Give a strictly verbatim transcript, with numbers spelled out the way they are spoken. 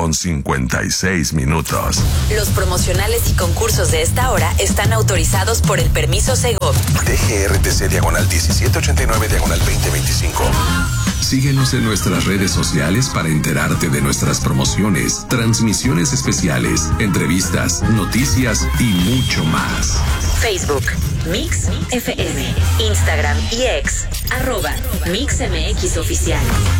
con cincuenta y seis minutos. Los promocionales y concursos de esta hora están autorizados por el permiso Segov. D G R T C diagonal diecisiete ochenta y nueve diagonal veinte veinticinco. Síguenos en nuestras redes sociales para enterarte de nuestras promociones, transmisiones especiales, entrevistas, noticias y mucho más. Facebook, Mix F M, Instagram y X, arroba Mix M X Oficial.